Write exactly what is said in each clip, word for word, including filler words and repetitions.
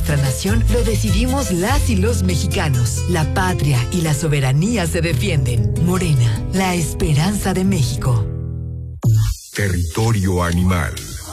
nuestra nación lo decidimos las y los mexicanos. La patria y la soberanía se defienden. Morena, la esperanza de México. Territorio animal.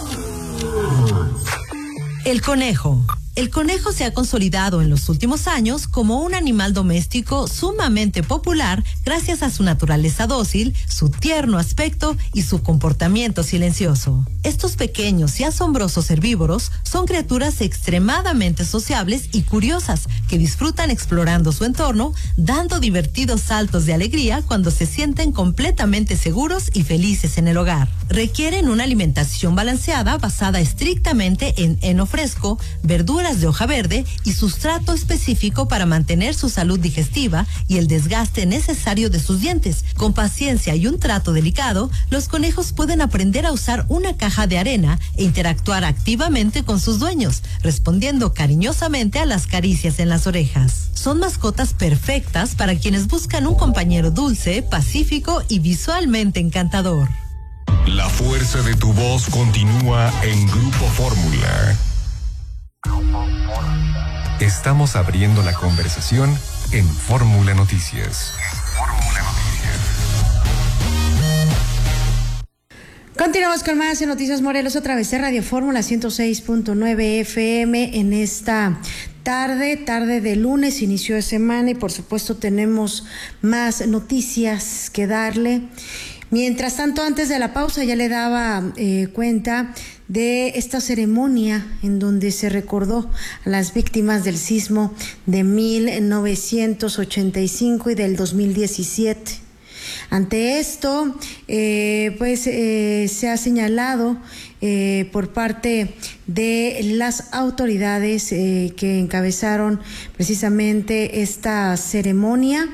El conejo. El conejo se ha consolidado en los últimos años como un animal doméstico sumamente popular gracias a su naturaleza dócil, su tierno aspecto y su comportamiento silencioso. Estos pequeños y asombrosos herbívoros son criaturas extremadamente sociables y curiosas que disfrutan explorando su entorno, dando divertidos saltos de alegría cuando se sienten completamente seguros y felices en el hogar. Requieren una alimentación balanceada basada estrictamente en heno fresco, verduras de hoja verde y sustrato específico para mantener su salud digestiva y el desgaste necesario de sus dientes. Con paciencia y un trato delicado, los conejos pueden aprender a usar una caja de arena e interactuar activamente con sus dueños, respondiendo cariñosamente a las caricias en las orejas. Son mascotas perfectas para quienes buscan un compañero dulce, pacífico y visualmente encantador. La fuerza de tu voz continúa en Grupo Fórmula. Estamos abriendo la conversación en Fórmula Noticias. Fórmula Noticias. Continuamos con más en Noticias Morelos a través de Radio Fórmula ciento seis punto nueve F M en esta tarde, tarde de lunes, inicio de semana y por supuesto tenemos más noticias que darle. Mientras tanto, antes de la pausa ya le daba eh, cuenta de esta ceremonia en donde se recordó a las víctimas del sismo de mil novecientos ochenta y cinco y del dos mil diecisiete. Ante esto, eh, pues eh, se ha señalado eh, por parte de las autoridades eh, que encabezaron precisamente esta ceremonia,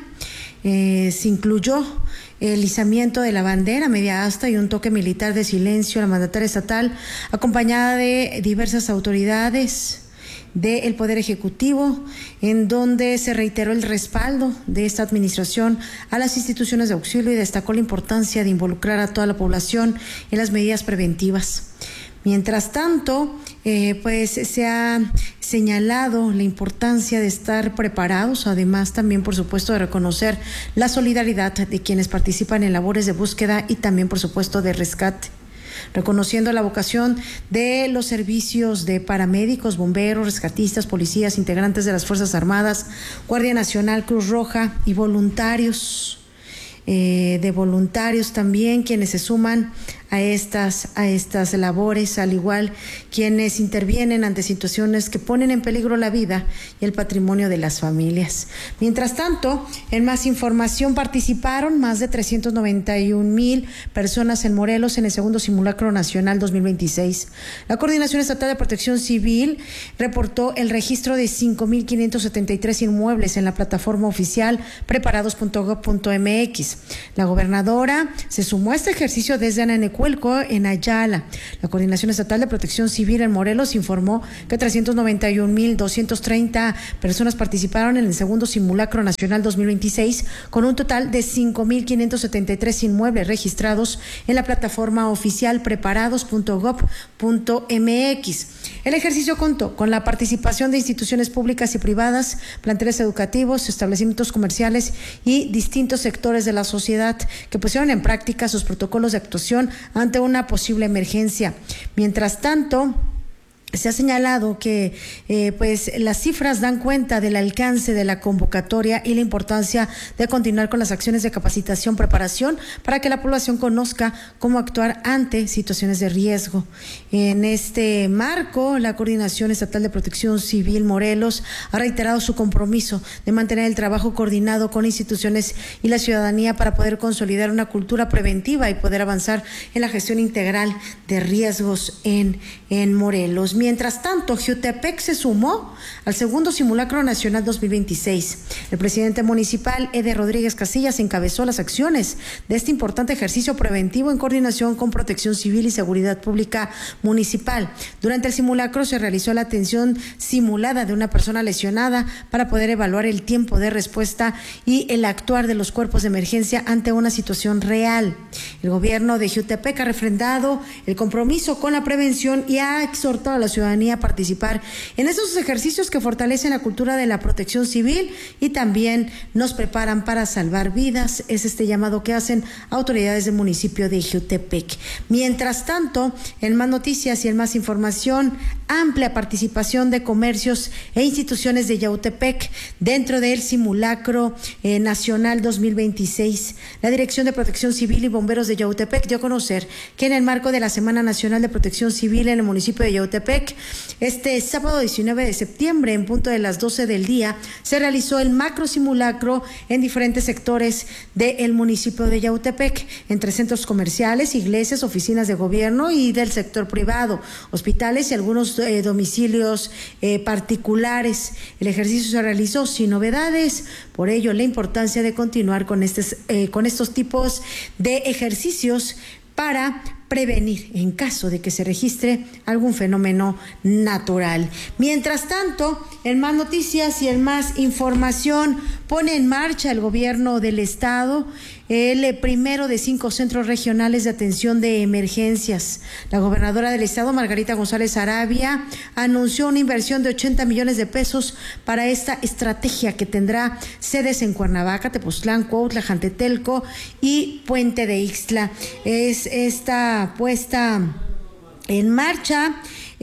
eh, se incluyó el izamiento de la bandera media asta y un toque militar de silencio a la mandataria estatal, acompañada de diversas autoridades del Poder Ejecutivo, en donde se reiteró el respaldo de esta administración a las instituciones de auxilio y destacó la importancia de involucrar a toda la población en las medidas preventivas. Mientras tanto, eh, pues se ha señalado la importancia de estar preparados, además también, por supuesto, de reconocer la solidaridad de quienes participan en labores de búsqueda y también, por supuesto, de rescate. Reconociendo la vocación de los servicios de paramédicos, bomberos, rescatistas, policías, integrantes de las Fuerzas Armadas, Guardia Nacional, Cruz Roja y voluntarios, eh, de voluntarios también, quienes se suman a estas, a estas labores, al igual quienes intervienen ante situaciones que ponen en peligro la vida y el patrimonio de las familias. Mientras tanto, en más información, participaron más de trescientos noventa y un mil personas en Morelos en el segundo simulacro nacional dos mil veintiséis. La Coordinación Estatal de Protección Civil reportó el registro de cinco mil quinientos setenta y tres inmuebles en la plataforma oficial preparados punto gob punto m x. La gobernadora se sumó a este ejercicio desde Ananecuelco, en Ayala. La Coordinación Estatal de Protección Civil en Morelos informó que trescientos noventa y un mil doscientas treinta personas participaron en el segundo simulacro nacional dos mil veintiséis, con un total de cinco mil quinientos setenta y tres inmuebles registrados en la plataforma oficial preparados punto gob punto m x. El ejercicio contó con la participación de instituciones públicas y privadas, planteles educativos, establecimientos comerciales y distintos sectores de la sociedad que pusieron en práctica sus protocolos de actuación ante una posible emergencia. Mientras tanto, se ha señalado que eh, pues las cifras dan cuenta del alcance de la convocatoria y la importancia de continuar con las acciones de capacitación, preparación para que la población conozca cómo actuar ante situaciones de riesgo. En este marco, la Coordinación Estatal de Protección Civil Morelos ha reiterado su compromiso de mantener el trabajo coordinado con instituciones y la ciudadanía para poder consolidar una cultura preventiva y poder avanzar en la gestión integral de riesgos en, en Morelos. Mientras tanto, Jiutepec se sumó al segundo simulacro nacional dos mil veintiséis. El presidente municipal, Eder Rodríguez Casillas, encabezó las acciones de este importante ejercicio preventivo en coordinación con Protección Civil y Seguridad Pública Municipal. Durante el simulacro se realizó la atención simulada de una persona lesionada para poder evaluar el tiempo de respuesta y el actuar de los cuerpos de emergencia ante una situación real. El gobierno de Jiutepec ha refrendado el compromiso con la prevención y ha exhortado a la ciudadanía a participar en esos ejercicios que fortalecen la cultura de la protección civil y también nos preparan para salvar vidas. Es este llamado que hacen autoridades del municipio de Ixtepec. Mientras tanto, en más noticias y en más información, amplia participación de comercios e instituciones de Yautepec dentro del simulacro eh, nacional dos mil veintiséis. La Dirección de Protección Civil y Bomberos de Yautepec dio a conocer que en el marco de la Semana Nacional de Protección Civil en el municipio de Yautepec, este sábado diecinueve de septiembre, en punto de las doce del día, se realizó el macro simulacro en diferentes sectores del municipio de Yautepec, entre centros comerciales, iglesias, oficinas de gobierno y del sector privado, hospitales y algunos eh, domicilios eh, particulares. El ejercicio se realizó sin novedades, por ello la importancia de continuar con, estes, eh, con estos tipos de ejercicios para prevenir en caso de que se registre algún fenómeno natural. Mientras tanto, en más noticias y en más información, pone en marcha el gobierno del estado el primero de cinco centros regionales de atención de emergencias. La gobernadora del estado, Margarita González Sarabia, anunció una inversión de ochenta millones de pesos para esta estrategia que tendrá sedes en Cuernavaca, Tepoztlán, Cuautla, Jantetelco y Puente de Ixtla. Es esta puesta en marcha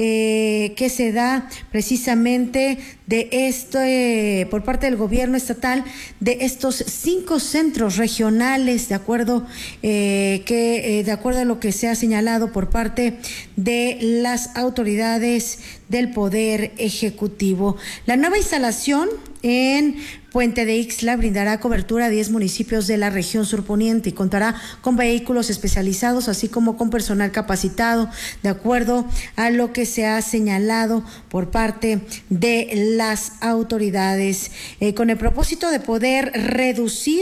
eh, que se da precisamente de esto eh, por parte del gobierno estatal, de estos cinco centros regionales, de acuerdo eh, que eh, de acuerdo a lo que se ha señalado por parte de las autoridades del Poder Ejecutivo. La nueva instalación en Puente de Ixtla brindará cobertura a diez municipios de la región surponiente y contará con vehículos especializados, así como con personal capacitado, de acuerdo a lo que se ha señalado por parte de las autoridades, eh, con el propósito de poder reducir,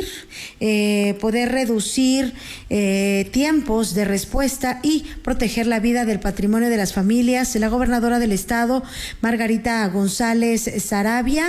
eh, poder reducir eh, tiempos de respuesta y proteger la vida del patrimonio de las familias. La gobernadora del estado, Margarita González Sarabia,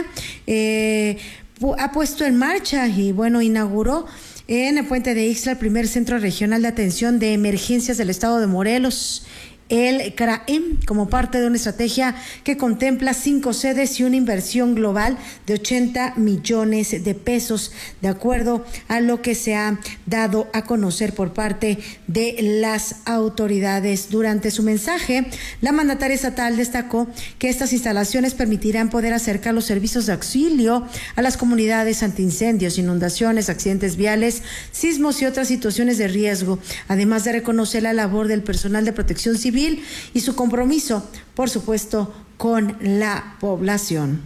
eh, ha puesto en marcha y bueno, inauguró en el Puente de Ixtla el primer centro regional de atención de emergencias del estado de Morelos, el CRAEM, como parte de una estrategia que contempla cinco sedes y una inversión global de ochenta millones de pesos, de acuerdo a lo que se ha dado a conocer por parte de las autoridades. Durante su mensaje, la mandataria estatal destacó que estas instalaciones permitirán poder acercar los servicios de auxilio a las comunidades ante incendios, inundaciones, accidentes viales, sismos y otras situaciones de riesgo, además de reconocer la labor del personal de protección civil y su compromiso, por supuesto, con la población.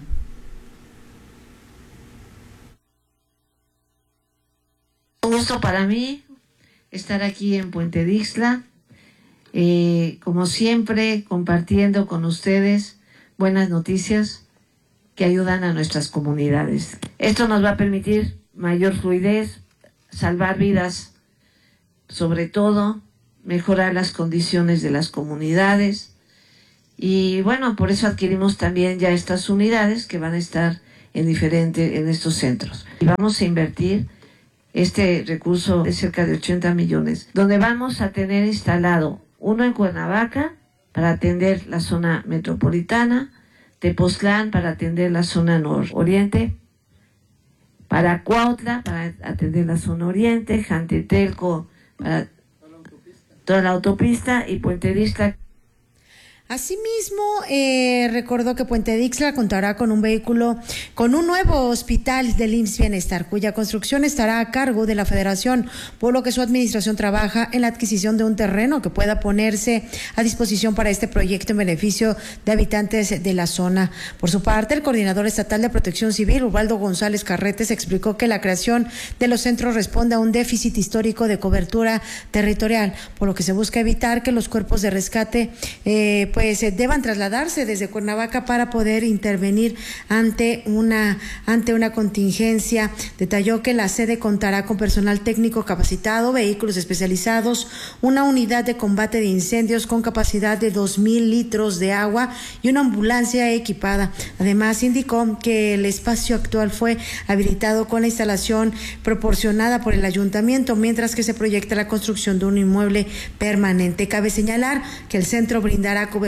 Un gusto para mí estar aquí en Puente de Ixtla, eh, como siempre, compartiendo con ustedes buenas noticias que ayudan a nuestras comunidades. Esto nos va a permitir mayor fluidez, salvar vidas, sobre todo mejorar las condiciones de las comunidades y bueno, por eso adquirimos también ya estas unidades que van a estar en diferentes, en estos centros. Y vamos a invertir este recurso de cerca de ochenta millones, donde vamos a tener instalado uno en Cuernavaca para atender la zona metropolitana, Tepoztlán para atender la zona nororiente, para Cuautla para atender la zona oriente, Jantetelco para toda la autopista y Puente de Ixtla. Asimismo, eh, recordó que Puente de Ixtla contará con un vehículo, con un nuevo hospital del I M S S Bienestar, cuya construcción estará a cargo de la Federación, por lo que su administración trabaja en la adquisición de un terreno que pueda ponerse a disposición para este proyecto en beneficio de habitantes de la zona. Por su parte, el coordinador estatal de Protección Civil, Ubaldo González Carretes, explicó que la creación de los centros responde a un déficit histórico de cobertura territorial, por lo que se busca evitar que los cuerpos de rescate eh, pues Pues deban trasladarse desde Cuernavaca para poder intervenir ante una ante una contingencia. Detalló que la sede contará con personal técnico capacitado, vehículos especializados, una unidad de combate de incendios con capacidad de dos mil litros de agua y una ambulancia equipada. Además, indicó que el espacio actual fue habilitado con la instalación proporcionada por el ayuntamiento, mientras que se proyecta la construcción de un inmueble permanente. Cabe señalar que el centro brindará cobertura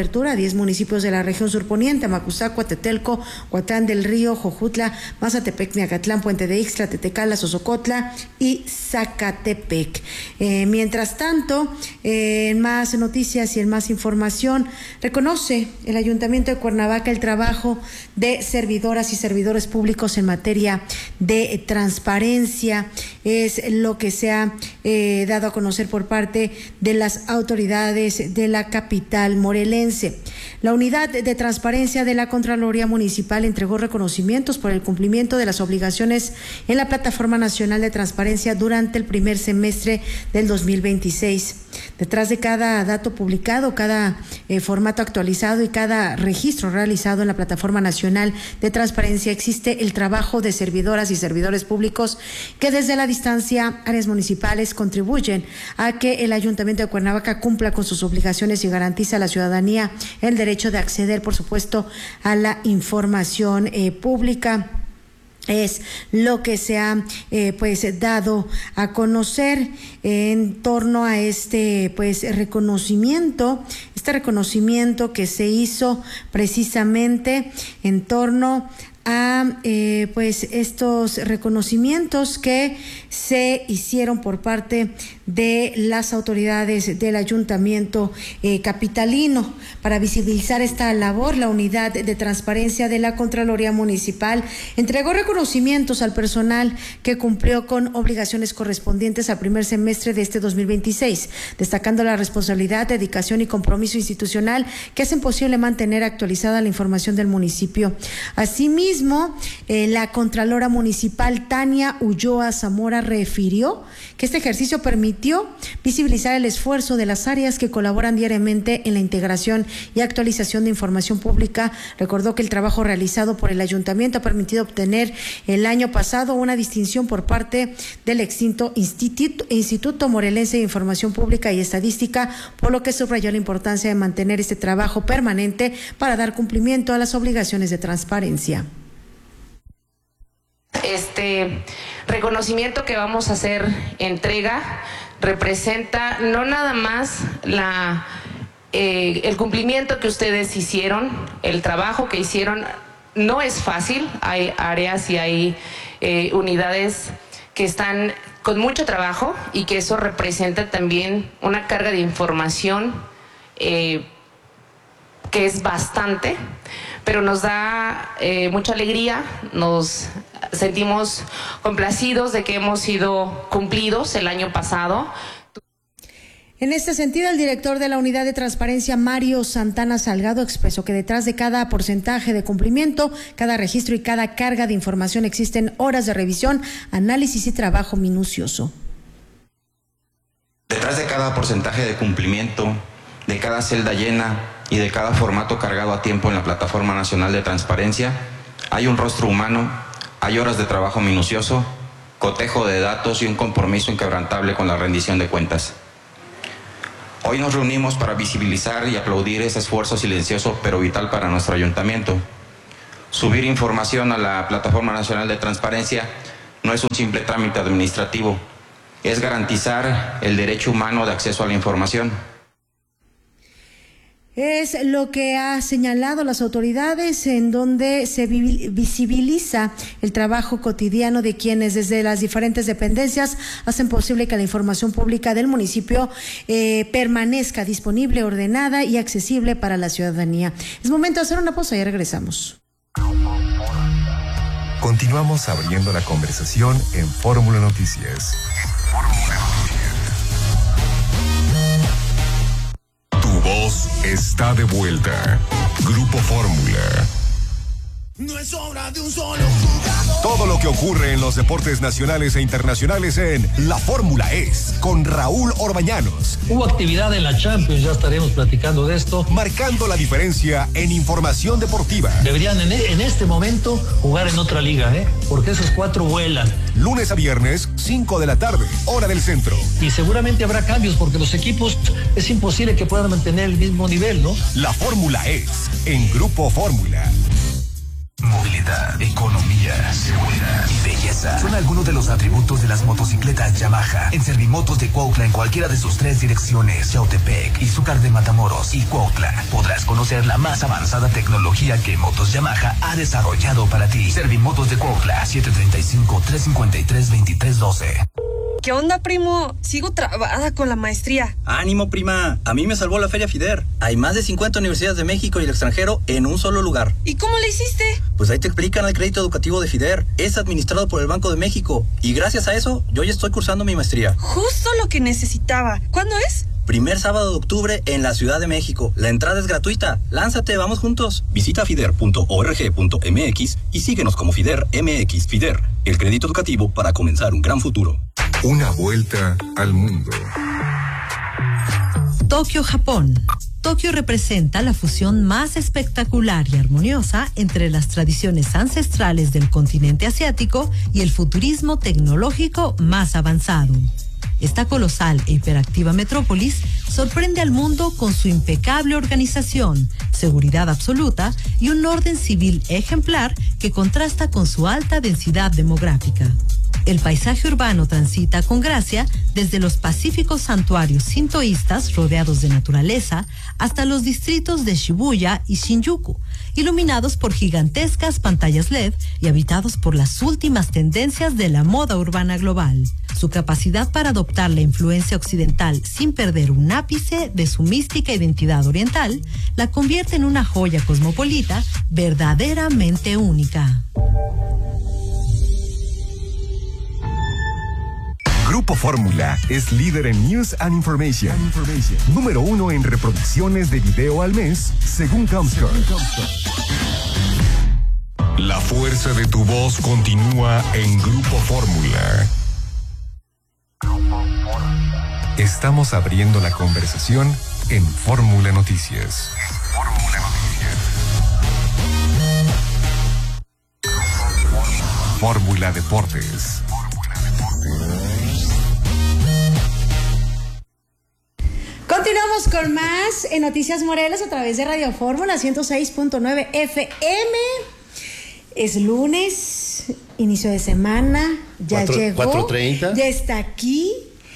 apertura a diez municipios de la región surponiente: Macuzacua, Tetelco, Huatlán del Río, Jojutla, Mazatepec, Miacatlán, Puente de Ixtla, Tetecala, Sosocotla y Zacatepec. Eh, mientras tanto, eh, en más noticias y en más información, reconoce el Ayuntamiento de Cuernavaca el trabajo de servidoras y servidores públicos en materia de transparencia. Es lo que se ha eh, dado a conocer por parte de las autoridades de la capital morelense. La Unidad de Transparencia de la Contraloría Municipal entregó reconocimientos por el cumplimiento de las obligaciones en la Plataforma Nacional de Transparencia durante el primer semestre del dos mil veintiséis. Detrás de cada dato publicado, cada eh, formato actualizado y cada registro realizado en la Plataforma Nacional de Transparencia existe el trabajo de servidoras y servidores públicos que desde la distancia, áreas municipales contribuyen a que el Ayuntamiento de Cuernavaca cumpla con sus obligaciones y garantiza a la ciudadanía el derecho de acceder, por supuesto, a la información eh, pública. Es lo que se ha eh, pues dado a conocer en torno a este pues reconocimiento, este reconocimiento que se hizo precisamente en torno a eh, pues estos reconocimientos que se hicieron por parte de las autoridades del ayuntamiento eh, capitalino. Para visibilizar esta labor, la Unidad de Transparencia de la Contraloría Municipal entregó reconocimientos al personal que cumplió con obligaciones correspondientes al primer semestre de este dos mil veintiséis, destacando la responsabilidad, dedicación y compromiso institucional que hacen posible mantener actualizada la información del municipio. Asimismo, Mismo, eh, la Contralora Municipal Tania Ulloa Zamora refirió que este ejercicio permitió visibilizar el esfuerzo de las áreas que colaboran diariamente en la integración y actualización de información pública. Recordó que el trabajo realizado por el ayuntamiento ha permitido obtener el año pasado una distinción por parte del extinto Instituto, Instituto Morelense de Información Pública y Estadística, por lo que subrayó la importancia de mantener este trabajo permanente para dar cumplimiento a las obligaciones de transparencia. Este reconocimiento que vamos a hacer entrega representa no nada más la eh, el cumplimiento que ustedes hicieron, el trabajo que hicieron. No es fácil, hay áreas y hay eh, unidades que están con mucho trabajo y que eso representa también una carga de información eh, que es bastante, pero nos da eh, mucha alegría, nos sentimos complacidos de que hemos sido cumplidos el año pasado. En este sentido, el director de la Unidad de Transparencia, Mario Santana Salgado, expresó que detrás de cada porcentaje de cumplimiento, cada registro y cada carga de información existen horas de revisión, análisis y trabajo minucioso. Detrás de cada porcentaje de cumplimiento, de cada celda llena y de cada formato cargado a tiempo en la Plataforma Nacional de Transparencia, hay un rostro humano, hay horas de trabajo minucioso, cotejo de datos y un compromiso inquebrantable con la rendición de cuentas. Hoy nos reunimos para visibilizar y aplaudir ese esfuerzo silencioso pero vital para nuestro ayuntamiento. Subir información a la Plataforma Nacional de Transparencia no es un simple trámite administrativo, es garantizar el derecho humano de acceso a la información. Es lo que ha señalado las autoridades, en donde se visibiliza el trabajo cotidiano de quienes desde las diferentes dependencias hacen posible que la información pública del municipio eh, permanezca disponible, ordenada y accesible para la ciudadanía. Es momento de hacer una pausa y regresamos. Continuamos abriendo la conversación en Fórmula Noticias. Voz está de vuelta. Grupo Fórmula. No es obra de un solo jugador. Todo lo que ocurre en los deportes nacionales e internacionales en La Fórmula es con Raúl Orbañanos. Hubo actividad en la Champions, ya estaremos platicando de esto. Marcando la diferencia en información deportiva. Deberían en, en este momento jugar en otra liga, ¿eh? Porque esos cuatro vuelan. Lunes a viernes, cinco de la tarde, hora del centro. Y seguramente habrá cambios porque los equipos es imposible que puedan mantener el mismo nivel, ¿no? La Fórmula es en Grupo Fórmula. Movilidad, economía, seguridad y belleza. fuerza son algunos de los atributos de las motocicletas Yamaha. En Servimotos de Cuautla, en cualquiera de sus tres direcciones, Yautepec, Izúcar de Matamoros y Cuautla, podrás conocer la más avanzada tecnología que Motos Yamaha ha desarrollado para ti. Servimotos de Cuautla, siete tres cinco, tres cinco tres, dos tres uno dos. ¿Qué onda, primo? Sigo trabada con la maestría. Ánimo, prima. A mí me salvó la Feria FIDER. Hay más de cincuenta universidades de México y el extranjero en un solo lugar. ¿Y cómo le hiciste? Pues ahí te explican el crédito educativo de FIDER. Es administrado por el Banco de México. Y gracias a eso, yo ya estoy cursando mi maestría. Justo lo que necesitaba. ¿Cuándo es? Primer sábado de octubre en la Ciudad de México. La entrada es gratuita. Lánzate, vamos juntos. Visita fider punto org punto m x y síguenos como FIDER M X. FIDER, el crédito educativo para comenzar un gran futuro. Una vuelta al mundo. Tokio, Japón. Tokio representa la fusión más espectacular y armoniosa entre las tradiciones ancestrales del continente asiático y el futurismo tecnológico más avanzado. Esta colosal e hiperactiva metrópolis sorprende al mundo con su impecable organización, seguridad absoluta y un orden civil ejemplar que contrasta con su alta densidad demográfica. El paisaje urbano transita con gracia desde los pacíficos santuarios sintoístas rodeados de naturaleza hasta los distritos de Shibuya y Shinjuku, iluminados por gigantescas pantallas L E D y habitados por las últimas tendencias de la moda urbana global. Su capacidad para adoptar la influencia occidental sin perder un ápice de su mística identidad oriental la convierte en una joya cosmopolita verdaderamente única. Grupo Fórmula es líder en News and Information. Information. Número uno en reproducciones de video al mes, según Comscore. La fuerza de tu voz continúa en Grupo Fórmula. Estamos abriendo la conversación en Fórmula Noticias. Fórmula Noticias. Fórmula Deportes. Continuamos con más en Noticias Morelos a través de Radio Fórmula ciento seis punto nueve F M. Es lunes, inicio de semana, ya Cuatro, llegó, cuatro treinta. Ya está aquí,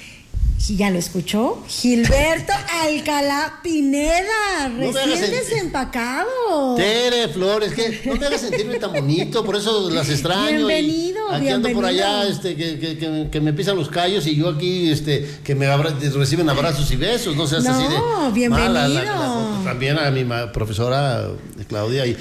ya lo escuchó, Gilberto Alcalá Pineda, No recién desempacado. Tere Flores, que no me hagas sentirme tan bonito, por eso las extraño. Bienvenido, y aquí bienvenido. ando por allá, este, que, que, que, que me pisan los callos y yo aquí, este, que me abra, reciben abrazos y besos, no seas no, así de bienvenido. mala, la, la, también a mi ma, profesora Claudia y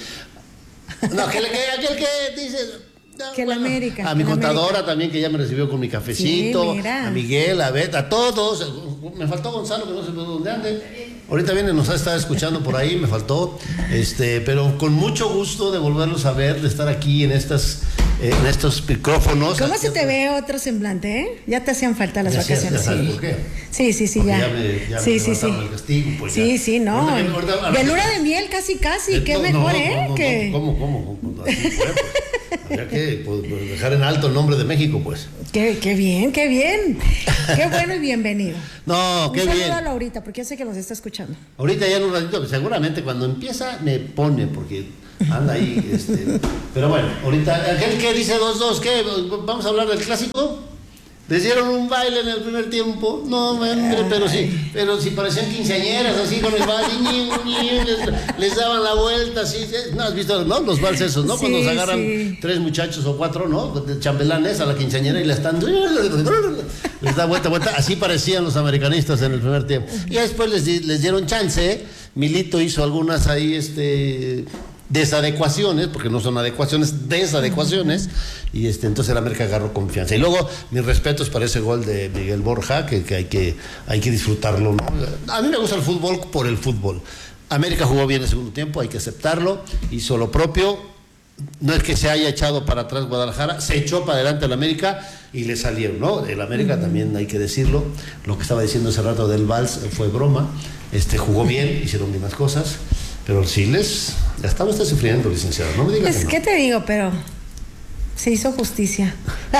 no, que, que aquel que dice no, que bueno, la América. a mi contadora América. También, que ya me recibió con mi cafecito, sí, a Miguel, a Bet, a todos. Me faltó Gonzalo, que no sé dónde ande. Ahorita viene, nos ha estado escuchando por ahí, me faltó, este, pero con mucho gusto de volverlos a ver, de estar aquí en estas, eh, en estos micrófonos. ¿Cómo se te ve otro semblante, eh? Ya te hacían falta las ya vacaciones. Sé, ya sí. ¿Por qué? Sí, sí, sí, Porque ya. ya me, ya sí, me sí, sí. el castigo, pues sí, ya. sí, no. Ahorita, ahorita, de luna de miel casi, casi. Qué no, mejor, no, ¿eh? No, no, que... no, ¿Cómo, cómo? cómo? Así fue, pues. Habría que pues, dejar en alto el nombre de México, pues. Qué, qué bien, qué bien. Qué bueno y bienvenido. No, qué Un bien. saludo a Laurita, porque yo sé que nos está escuchando. Ahorita ya en un ratito, seguramente cuando empieza me pone, porque anda ahí, este. Pero bueno, ahorita, aquel que dice dos dos, ¿qué? ¿Vamos a hablar del clásico? Les dieron un baile en el primer tiempo. No, hombre, pero sí, pero si parecían quinceañeras así con el baile, les, les daban la vuelta así. ¿No has visto, no? Los valses esos, ¿no? Sí, Cuando se agarran sí. tres muchachos o cuatro, ¿no? De chambelanes a la quinceañera y la están. Les da vuelta, vuelta. Así parecían los americanistas en el primer tiempo. Y después les, les dieron chance. Milito hizo algunas ahí, este. desadecuaciones, porque no son adecuaciones, desadecuaciones, y este, entonces el América agarró confianza. Y luego, mis respetos para ese gol de Miguel Borja, que, que, hay, que hay que disfrutarlo, ¿no? A mí me gusta el fútbol por el fútbol. América jugó bien el segundo tiempo, hay que aceptarlo, hizo lo propio. No es que se haya echado para atrás Guadalajara, se echó para adelante el América y le salieron, ¿no? El América también hay que decirlo, lo que estaba diciendo hace rato del Vals fue broma, este, jugó bien, hicieron bien las cosas. Pero sí les... Ya estamos usted sufriendo, licenciado. No me diga Pues, que no. ¿qué te digo? Pero se hizo justicia.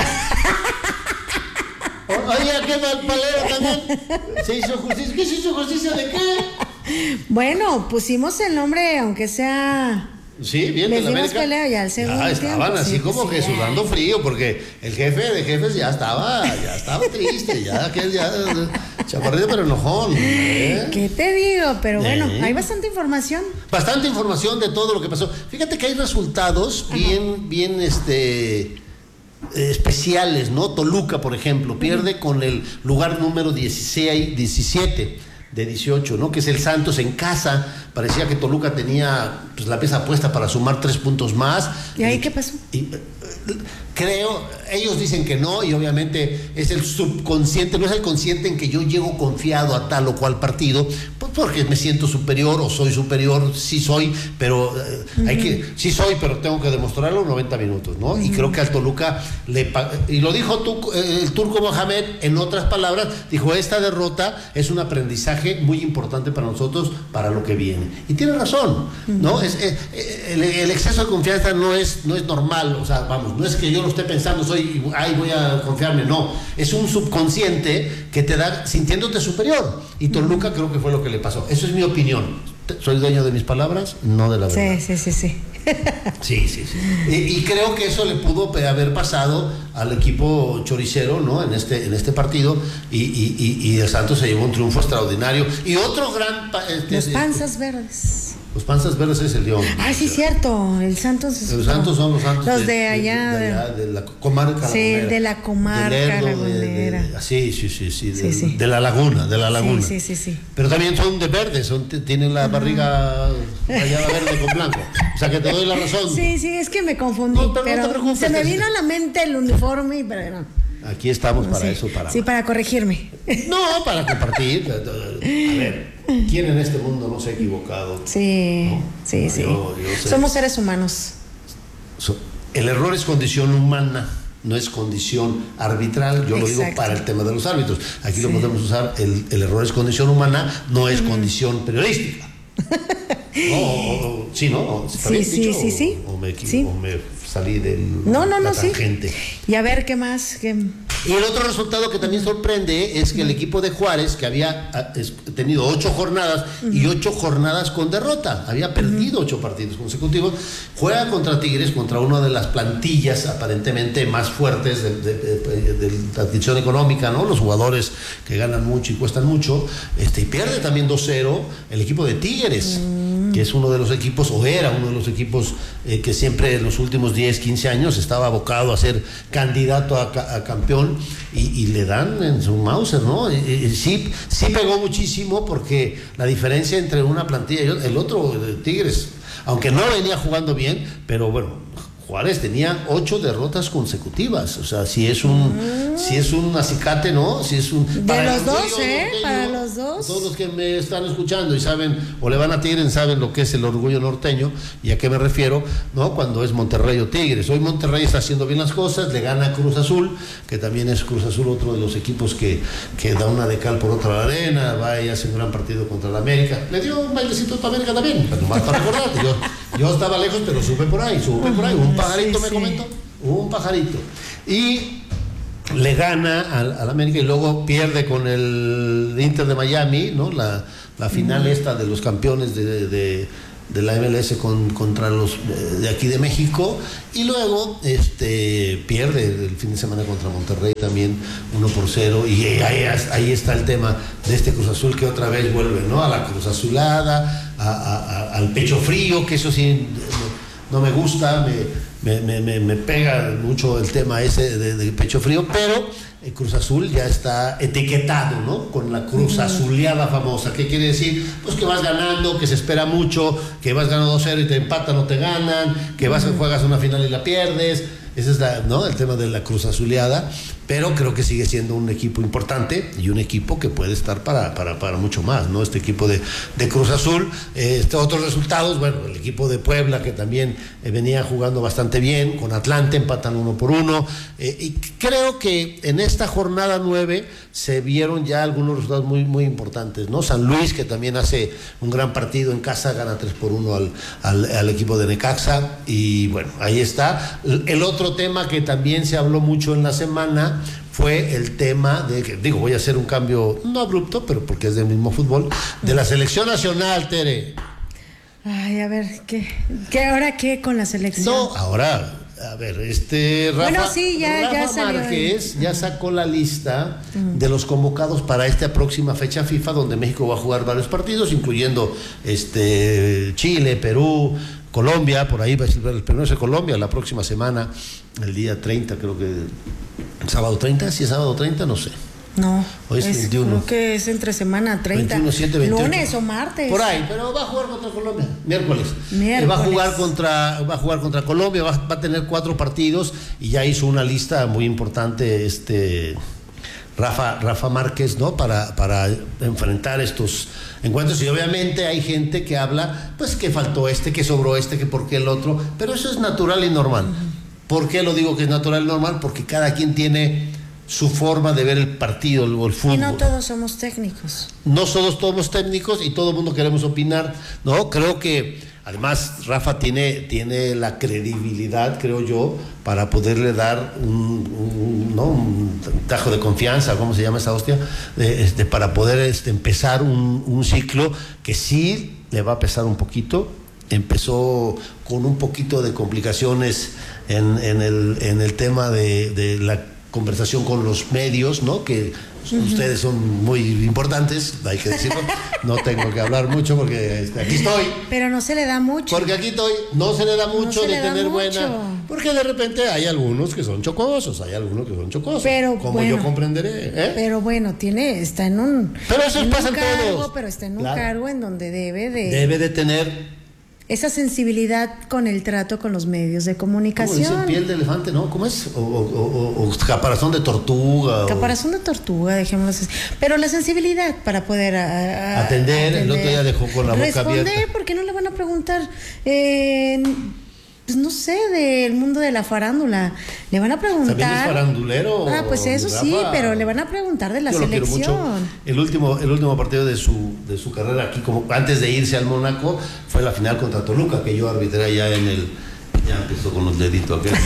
Oye, qué mal palero también. Se hizo justicia. ¿Qué se hizo justicia de qué? Bueno, pusimos el nombre, aunque sea Sí, bien. Les de la dimos América. pelea ya al segundo Ah, estaban tiempo, así sí, como sí, que ya. sudando frío, porque el jefe de jefes ya estaba, ya estaba triste, ya aquel ya chaparrito pero enojón. ¿eh? ¿Qué te digo? Pero bueno, ¿Eh? hay bastante información. Bastante información de todo lo que pasó. Fíjate que hay resultados bien, bien, este, especiales, ¿no? Toluca, por ejemplo, pierde con el lugar número dieciséis, diecisiete de dieciocho, ¿no? Que es el Santos en casa. Parecía que Toluca tenía pues la pieza puesta para sumar tres puntos más. ¿Y ahí qué pasó? Y, eh, creo, ellos dicen que no, y obviamente es el subconsciente, no es el consciente en que yo llego confiado a tal o cual partido, pues porque me siento superior o soy superior, sí soy, pero eh, uh-huh. hay que, sí soy, pero tengo que demostrarlo en noventa minutos, ¿no? Uh-huh. Y creo que al Toluca le y lo dijo tú, eh, el Turco Mohamed, en otras palabras, dijo, esta derrota es un aprendizaje muy importante para nosotros, para lo que viene. Y tiene razón, ¿no? Uh-huh. Es, eh, el, el exceso de confianza no es, no es normal, o sea, vamos, no es que yo lo esté pensando, soy, ay, voy a confiarme, no, es un subconsciente que te da sintiéndote superior, y Toluca creo que fue lo que le pasó. Eso es mi opinión. ¿Soy dueño de mis palabras? No de la verdad. Sí, sí, sí, sí. Sí, sí, sí. Y, y creo que eso le pudo haber pasado al equipo choricero, ¿no? En este, en este partido, y, y, y, y el Santos se llevó un triunfo extraordinario. Y otro gran... Este, Los panzas verdes. Los panzas verdes es el León. Ah, sí, cierto. El Santos es Los Santos son los Santos. Los de, de allá. De, de, allá, de la comarca. Sí, lagunera, de la comarca de Lerdo, lagunera. de, de, sí, sí, sí, sí, de, sí, sí. de la laguna, de la laguna. Sí, sí, sí, sí. Pero también son de verde, son, tienen la barriga rayada verde con blanco. O sea que te doy la razón. Sí, sí, es que me confundí. No, pero pero no te preocupes, se me vino a la mente el uniforme, pero no. Aquí estamos para sí. eso, para... Sí, para corregirme. No, para compartir. A ver, ¿quién en este mundo no se ha equivocado? Sí, ¿no? sí, no, sí. Yo, yo sé. Somos seres humanos. El error es condición humana, no es condición arbitral. Yo Exacto. lo digo para el tema de los árbitros. Aquí sí. lo podemos usar, el, el error es condición humana, no es mm. condición periodística. No, o, o, sí, ¿no? Sí, sí, dicho, sí, sí. O, o me equivoco, sí. o me salí del no, no, no, la tangente. Sí. Y a ver qué más. ¿Qué... Y el otro resultado que también sorprende es que el equipo de Juárez, que había tenido ocho jornadas uh-huh. y ocho jornadas con derrota, había perdido uh-huh. ocho partidos consecutivos, juega contra Tigres, contra una de las plantillas aparentemente más fuertes de, de, de, de la adquisición económica, ¿no? Los jugadores que ganan mucho y cuestan mucho, este, y pierde también dos cero el equipo de Tigres. Uh-huh. que es uno de los equipos, o era uno de los equipos eh, que siempre en los últimos diez, quince años estaba abocado a ser candidato a, a campeón, y, y le dan en su Mauser, ¿no? Y, y sí, sí pegó muchísimo, porque la diferencia entre una plantilla y el otro, Tigres, aunque no venía jugando bien, pero bueno, Juárez tenía ocho derrotas consecutivas, o sea, si es un, mm. si es un acicate, ¿no? Si es un... De para los dos, ¿eh? Norteño, para los dos. Todos los que me están escuchando y saben, o le van a Tigres, saben lo que es el orgullo norteño, y a qué me refiero, ¿no? Cuando es Monterrey o Tigres. Hoy Monterrey está haciendo bien las cosas, le gana a Cruz Azul, que también es Cruz Azul otro de los equipos que, que da una de cal por otra la arena, va y hace un gran partido contra la América. Le dio un bailecito a América también, pero nomás para recordarte, yo, yo estaba lejos, pero supe por ahí, supe por ahí, un pajarito sí, me sí. comentó, un pajarito, y le gana al, al América, y luego pierde con el Inter de Miami, ¿no? La, la final mm. esta de los campeones de, de, de la M L S con, contra los de aquí de México, y luego este pierde el fin de semana contra Monterrey también uno por cero, y ahí, ahí está el tema de este Cruz Azul, que otra vez vuelve, ¿no? A la Cruz Azulada, a, a, a, al pecho frío, que eso sí no me gusta, me, me, me, me pega mucho el tema ese de, de pecho frío, pero el Cruz Azul ya está etiquetado, ¿no? Con la Cruz Azuleada famosa. ¿Qué quiere decir? Pues que vas ganando, que se espera mucho, que vas ganando dos cero y te empatan o te ganan, que vas, juegas una final y la pierdes. Ese es la, ¿no? el tema de la Cruz Azuleada, pero creo que sigue siendo un equipo importante y un equipo que puede estar para, para, para mucho más, ¿no? Este equipo de, de Cruz Azul. Eh, este, otros resultados, bueno, el equipo de Puebla, que también eh, venía jugando bastante bien, con Atlante empatan uno por uno, eh, y creo que en esta jornada nueve se vieron ya algunos resultados muy, muy importantes, ¿no? San Luis, que también hace un gran partido en casa, gana tres por uno al, al, al equipo de Necaxa, y bueno, ahí está. El otro tema que también se habló mucho en la semana fue el tema de que, digo, voy a hacer un cambio no abrupto, pero porque es del mismo fútbol, de la selección nacional, Tere. Ay, a ver, ¿qué, qué ahora qué con la selección? No, ahora, a ver, este Rafa, bueno, sí, ya, Rafa ya salió Márquez ahí. ya sacó la lista uh-huh. de los convocados para esta próxima fecha FIFA, donde México va a jugar varios partidos, incluyendo este Chile, Perú, Colombia, por ahí va a ser el primero de Colombia, la próxima semana, el día treinta, creo que sábado treinta, si es sábado treinta, no sé. No, hoy es, es veintiuno. Creo que es entre semana treinta. veintiuno, siete, veintiocho. Lunes o martes. Por ahí, pero va a jugar contra Colombia. Miércoles. Miércoles. Va a jugar contra, va a jugar contra Colombia, va, va a tener cuatro partidos y ya hizo una lista muy importante este Rafa, Rafa Márquez, ¿no? Para, para enfrentar estos encuentros. Y obviamente hay gente que habla, pues que faltó este, que sobró este, que por qué el otro. Pero eso es natural y normal. Uh-huh. ¿Por qué lo digo que es natural y normal? Porque cada quien tiene su forma de ver el partido o el fútbol. Y no todos somos técnicos. No todos somos técnicos y todo el mundo queremos opinar, ¿no? Creo que además Rafa tiene, tiene la credibilidad, creo yo, para poderle dar un, un, ¿no? un tajo de confianza, ¿cómo se llama esa hostia? Eh, este, para poder este, empezar un, un ciclo que sí le va a pesar un poquito. Empezó con un poquito de complicaciones en, en, el, en el tema de, de la conversación con los medios, ¿no? Que uh-huh. ustedes son muy importantes, hay que decirlo. No tengo que hablar mucho porque este, aquí estoy. Pero no se le da mucho. Porque aquí estoy, no se le da mucho no de da tener mucho. buena. Porque de repente hay algunos que son chocosos, hay algunos que son chocosos. Pero como bueno, yo comprenderé. ¿eh? Pero bueno, tiene, está en un. Pero eso en pasa un en cargo, todos. Pero está en un claro. cargo en donde debe de. Debe de tener. Esa sensibilidad con el trato con los medios de comunicación. ¿Cómo dice? Piel de elefante, ¿no? ¿Cómo es? O, o, o, o caparazón de tortuga. Caparazón o... de tortuga, dejémoslo así. Pero la sensibilidad para poder a, a, atender, atender. El otro día dejó con la boca responder, abierta. Responder, porque no le van a preguntar, eh, pues no sé, del mundo de la farándula. Le van a preguntar. ¿También es farandulero? Ah, pues eso Rafa? Sí, pero le van a preguntar de la Yo selección. Lo quiero mucho. El último, el último partido de su, de su carrera aquí, como antes de irse al Mónaco, fue la final contra Toluca, que yo arbitré allá en el. Ya empezó con los deditos aquel.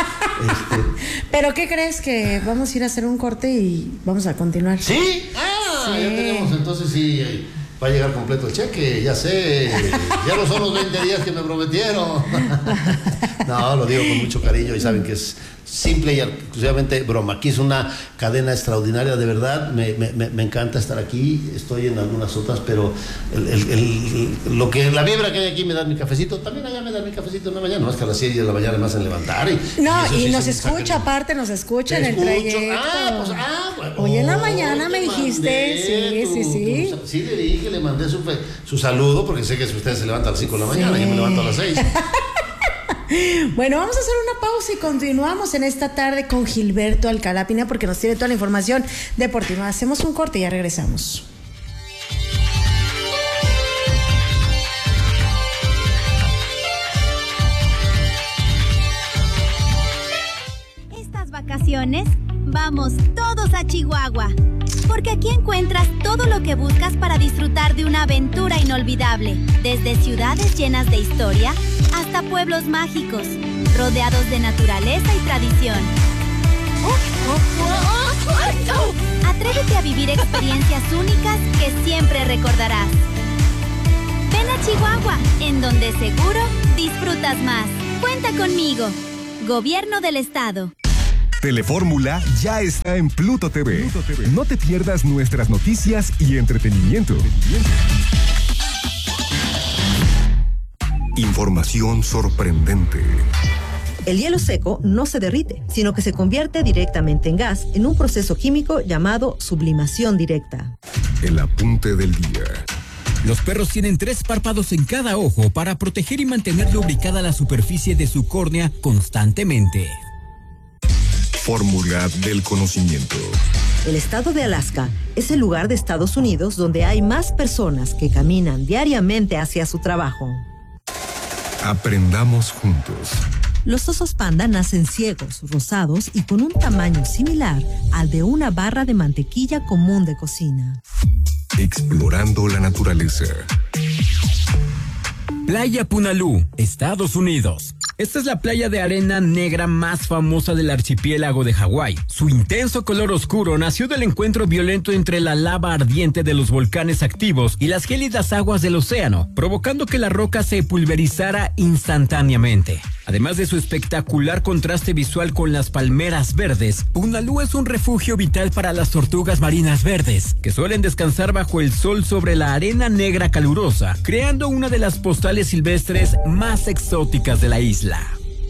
este. Pero ¿qué crees? Que vamos a ir a hacer un corte y vamos a continuar. ¿Sí? Ah, sí. Ya tenemos, entonces sí. Va a llegar completo el cheque, ya sé. Ya no son los veinte días que me prometieron. No, lo digo con mucho cariño y saben que es simple y exclusivamente broma. Aquí es una cadena extraordinaria, de verdad. Me, me, me encanta estar aquí. Estoy en algunas otras, pero el, el, el, lo que la vibra que hay aquí me da mi cafecito. También allá me da mi cafecito en la mañana. No es que a las seis de la mañana me hacen levantar. Y, no, y, y sí nos escucha, aparte nos escucha en el trayecto. Ah, pues, ah, bueno. Hoy en la mañana me dijiste. Sí, tu, sí, sí. Tu, sí, le dije, le mandé su, su saludo, porque sé que ustedes se levantan a las cinco de la mañana, sí. Yo me levanto a las seis. Bueno, vamos a hacer una pausa y continuamos en esta tarde con Gilberto Alcalá Pina, porque nos tiene toda la información deportiva. Hacemos un corte y ya regresamos. Estas vacaciones vamos todos a Chihuahua, porque aquí encuentras todo lo que buscas para disfrutar de una aventura inolvidable, desde ciudades llenas de historia hasta pueblos mágicos, rodeados de naturaleza y tradición. Atrévete a vivir experiencias únicas que siempre recordarás. Ven a Chihuahua, en donde seguro disfrutas más. Cuenta conmigo. Gobierno del Estado. Telefórmula ya está en Pluto T V. Pluto T V. No te pierdas nuestras noticias y entretenimiento. Información sorprendente. El hielo seco no se derrite, sino que se convierte directamente en gas en un proceso químico llamado sublimación directa. El apunte del día. Los perros tienen tres párpados en cada ojo para proteger y mantener lubricada la superficie de su córnea constantemente. Fórmula del conocimiento. El estado de Alaska es el lugar de Estados Unidos donde hay más personas que caminan diariamente hacia su trabajo. Aprendamos juntos. Los osos panda nacen ciegos, rosados y con un tamaño similar al de una barra de mantequilla común de cocina. Explorando la naturaleza. Playa Punalú, Estados Unidos. Esta es la playa de arena negra más famosa del archipiélago de Hawái. Su intenso color oscuro nació del encuentro violento entre la lava ardiente de los volcanes activos y las gélidas aguas del océano, provocando que la roca se pulverizara instantáneamente. Además de su espectacular contraste visual con las palmeras verdes, Punalú es un refugio vital para las tortugas marinas verdes, que suelen descansar bajo el sol sobre la arena negra calurosa, creando una de las postales silvestres más exóticas de la isla.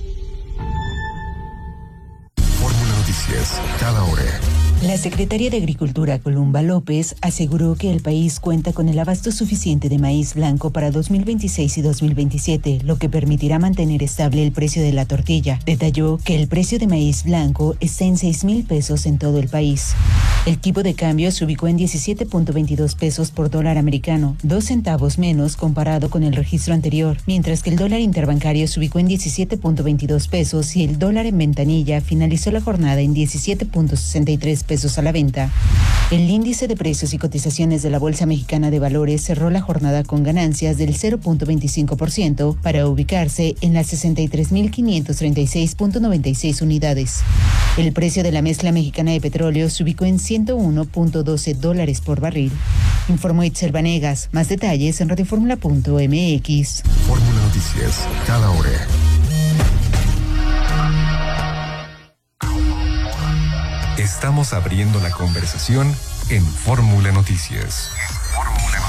Fórmula Noticias, cada hora. La secretaria de Agricultura, Columba López, aseguró que el país cuenta con el abasto suficiente de maíz blanco para dos mil veintiséis y dos mil veintisiete, lo que permitirá mantener estable el precio de la tortilla. Detalló que el precio de maíz blanco está en seis mil pesos en todo el país. El tipo de cambio se ubicó en diecisiete punto veintidós pesos por dólar americano, dos centavos menos comparado con el registro anterior, mientras que el dólar interbancario se ubicó en diecisiete punto veintidós pesos y el dólar en ventanilla finalizó la jornada en diecisiete punto sesenta y tres pesos a la venta. El índice de precios y cotizaciones de la Bolsa Mexicana de Valores cerró la jornada con ganancias del cero punto veinticinco por ciento para ubicarse en las sesenta y tres mil quinientos treinta y seis punto noventa y seis unidades. El precio de la mezcla mexicana de petróleo se ubicó en ciento uno punto doce dólares por barril. Informó Itzel Vanegas. Más detalles en radioformula punto m x. Fórmula Noticias, cada hora. Estamos abriendo la conversación en Fórmula Noticias. Fórmula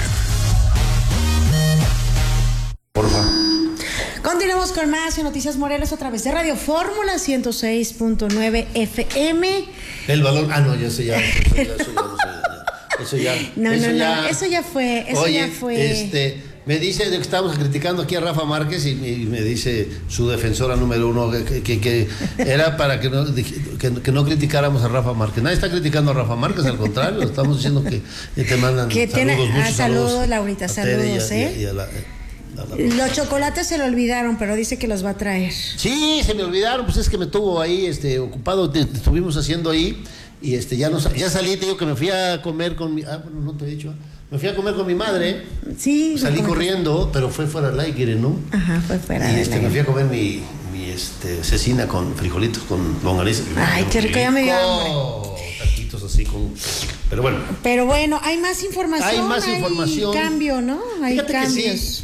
Noticias. Por favor. Continuamos con más en Noticias Morelos a través de Radio Fórmula ciento seis punto nueve F M. El balón. Ah, no, ya sé, ya. Eso ya, eso ya, eso ya, eso ya, no, eso no, ya. no, eso ya fue. Eso Oye, ya fue. Este, me dice de que estábamos criticando aquí a Rafa Márquez y, y me dice su defensora número uno que, que, que era para que no, que, que no criticáramos a Rafa Márquez. Nadie está criticando a Rafa Márquez, al contrario, estamos diciendo que te mandan que saludos, tiene, muchos ah, saludos, saludos, Laurita, saludos, y a, ¿eh? Y a, y a la, los chocolates se le olvidaron, pero dice que los va a traer. Sí, se me olvidaron, pues es que me tuvo ahí este, ocupado, te, te estuvimos haciendo ahí y este ya no ya salí, te digo que me fui a comer con mi, ah, bueno, no te he dicho, me fui a comer con mi madre. Sí. Salí corriendo, pero fue fuera del aire, ¿no? Ajá, fue fuera y del este, aire. me fui a comer mi, mi este, cecina con frijolitos, con longaniza. Ay, qué rico, ya me dio hambre. Taquitos así con... Pero bueno. Pero bueno, hay más información. Hay más información. Hay cambio, ¿no? Hay Fíjate cambios. que sí.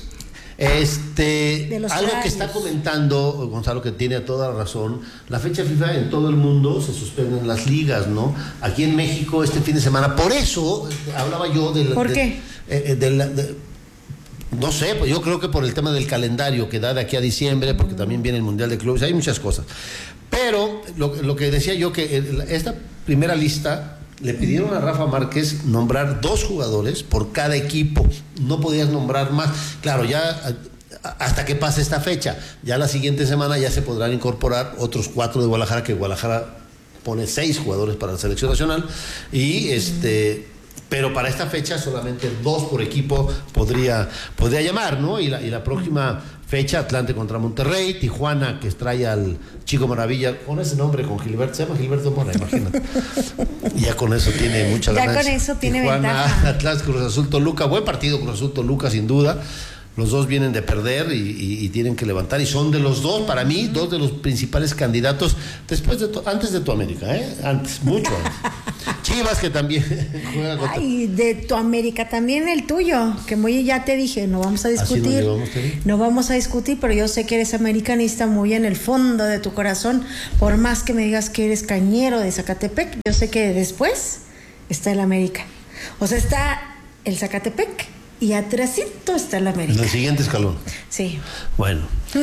Este, algo horarios. que está comentando Gonzalo, que tiene toda la razón, la fecha FIFA en todo el mundo se suspenden las ligas, ¿no? Aquí en México este fin de semana, por eso hablaba yo de... ¿Por de, qué? Eh, de, de, de, no sé, pues yo creo que por el tema del calendario que da de aquí a diciembre, porque también viene el Mundial de Clubes, hay muchas cosas. Pero lo, lo que decía yo, que esta primera lista... Le pidieron a Rafa Márquez nombrar dos jugadores por cada equipo. No podías nombrar más. Claro, ya hasta que pase esta fecha. Ya la siguiente semana ya se podrán incorporar otros cuatro de Guadalajara, que Guadalajara pone seis jugadores para la selección nacional. Y este... Pero para esta fecha solamente dos por equipo podría, podría llamar, ¿no? Y la, y la próxima fecha, Atlante contra Monterrey, Tijuana, que trae al Chico Maravilla, con ese nombre, con Gilberto, se llama Gilberto Mora, imagínate. Ya con eso tiene mucha Ya ganancia. con eso tiene Tijuana, ventaja. Atlas, Cruz Azul, Toluca, buen partido Cruz Azul, Toluca, sin duda. Los dos vienen de perder y, y, y tienen que levantar, y son de los dos, para mí, dos de los principales candidatos después de tu, antes de tu América, ¿eh? Antes, mucho antes. Chivas, que también juega contra... Ay, de tu América también el tuyo, que muy ya te dije, no vamos a discutir. Así nos llevamos, Teri. No vamos a discutir, pero yo sé que eres americanista muy en el fondo de tu corazón, por más que me digas que eres cañero de Zacatepec, yo sé que después está el América. O sea, está el Zacatepec y atrásito está el América. En el siguiente escalón. Sí. Bueno.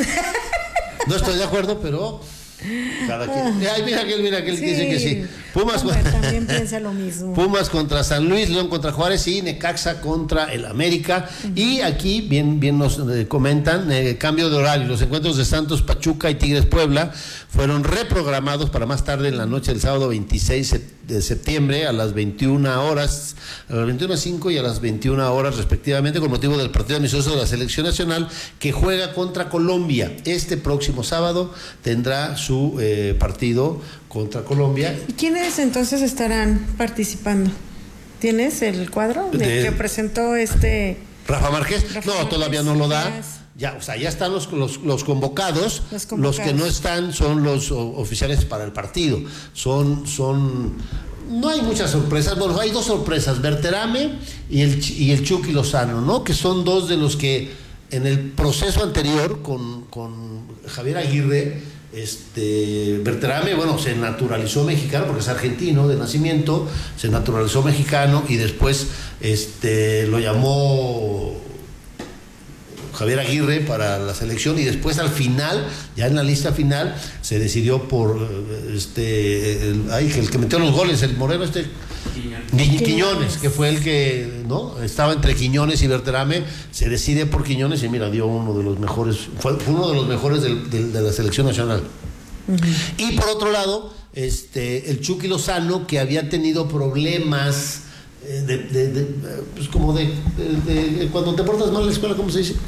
No estoy de acuerdo, pero cada quien. Ay, mira aquel, mira aquel, sí. Dice que sí. Pumas Hombre, también piensa lo mismo. Pumas contra San Luis, León contra Juárez y Necaxa contra el América. Uh-huh. Y aquí bien, bien nos eh, comentan, eh, cambio de horario. Los encuentros de Santos, Pachuca y Tigres Puebla fueron reprogramados para más tarde en la noche del sábado veintiséis de septiembre a las veintiuna horas, a las veintiuna cinco y a las veintiuna horas respectivamente, con motivo del partido amistoso de la Selección Nacional que juega contra Colombia. Este próximo sábado tendrá su eh, partido contra Colombia. ¿Y quiénes entonces estarán participando? ¿Tienes el cuadro de, de que presentó este Rafa Márquez? Rafa no, Márquez, todavía no lo da. ya, o sea, ya están los, los, los, convocados, los convocados, los que no están son los oficiales para el partido, son, son, no hay muchas sorpresas, bueno, hay dos sorpresas, Berterame y el, y el Chucky Lozano, ¿no? Que son dos de los que en el proceso anterior con, con Javier Aguirre, Este, Berterame, bueno, se naturalizó mexicano porque es argentino de nacimiento, se naturalizó mexicano y después este, lo llamó Javier Aguirre para la selección y después al final, ya en la lista final, se decidió por este, el, ay, el que metió los goles, el moreno este Quiñones. Quiñones, que fue el que no estaba entre Quiñones y Berterame, se decide por Quiñones y mira, dio uno de los mejores, fue uno de los mejores del, del, de la selección nacional. Uh-huh. Y por otro lado, este, el Chucky Lozano, que había tenido problemas eh, de, de, de, pues como de, de, de, de cuando te portas mal en la escuela, ¿cómo se dice?